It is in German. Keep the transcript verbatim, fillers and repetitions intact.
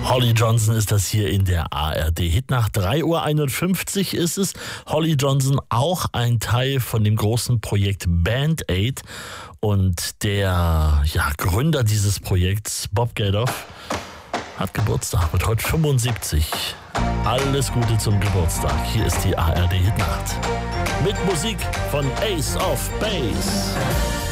Holly Johnson ist das hier in der A R D-Hitnacht. drei Uhr einundfünfzig ist es. Holly Johnson, auch ein Teil von dem großen Projekt Band Aid. Und der ja, Gründer dieses Projekts, Bob Geldof, hat Geburtstag, wird heute fünfundsiebzig. Alles Gute zum Geburtstag. Hier ist die A R D-Hitnacht. Mit Musik von Ace of Base.